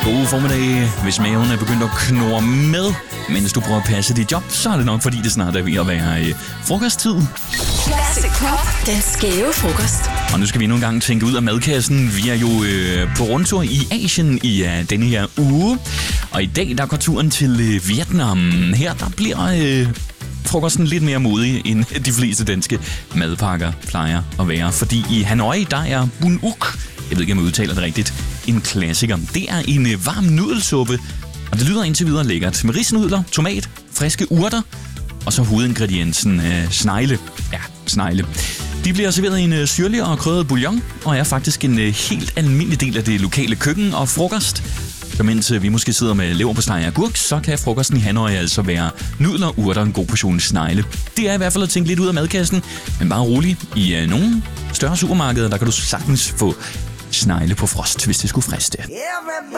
God formiddag. Hvis maven er begyndt at knurre med, mens du prøver at passe dit job, så er det nok, fordi det snart er ved at være frokosttid. Classic Pop, den skæve frokost. Og nu skal vi endnu en gang tænke ud af madkassen. Vi er jo på rundtur i Asien i denne her uge. Og i dag, der går turen til Vietnam. Her, der bliver frokosten lidt mere modig, end de fleste danske madpakker plejer at være. Fordi i Hanoi, der er bun uk, jeg ved ikke, om jeg udtaler det rigtigt, en klassiker. Det er en varm nudelsuppe, og det lyder indtil videre lækkert. Med risnudler, tomat, friske urter, og så hovedingrediensen snegle. Ja, snegle. De bliver serveret i en syrlig og krydret bouillon, og er faktisk en helt almindelig del af det lokale køkken og frokost. Så mens vi måske sidder med leverpostej og agurk, så kan frokosten i Hanoi altså være nudler, urter og en god portion snegle. Det er i hvert fald at tænke lidt ud af madkassen, men bare rolig. I nogle større supermarkeder, der kan du sagtens få snegle på frost, hvis det skulle friste.